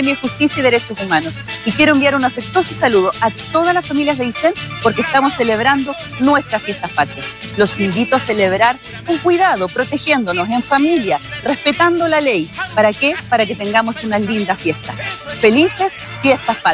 Justicia y Derechos Humanos. Y quiero enviar un afectuoso saludo a todas las familias de Aysén porque estamos celebrando nuestras fiestas patrias. Los invito a celebrar con cuidado, protegiéndonos en familia, respetando la ley. ¿Para qué? Para que tengamos unas lindas fiestas. Felices fiestas patrias.